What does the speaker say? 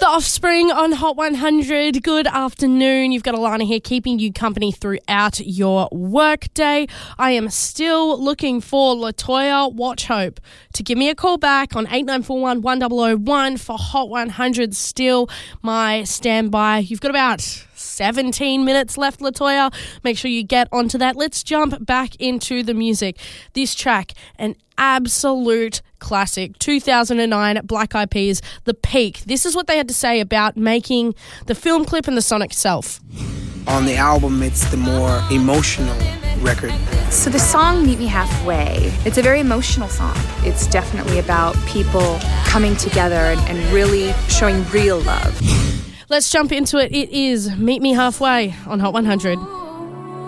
The Offspring on Hot 100. Good afternoon. You've got Alana here keeping you company throughout your workday. I am still looking for Latoya Watchhope to give me a call back on 8941 1001 for Hot 100. Still my standby. You've got about 17 minutes left, Latoya. Make sure you get onto that. Let's jump back into the music. This track, an absolute classic. 2009, Black Eyed Peas, The Peak. This is what they had to say about making the film clip and the song itself. On the album, it's the more emotional record. So the song Meet Me Halfway, it's a very emotional song. It's definitely about people coming together and really showing real love. Let's jump into it. It is Meet Me Halfway on Hot 100.